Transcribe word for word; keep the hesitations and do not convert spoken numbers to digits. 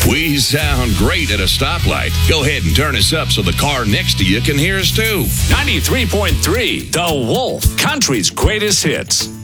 We sound great at a stoplight. Go ahead and turn us up so the car next to you can hear us too. ninety-three point three, The Wolf, country's greatest hits.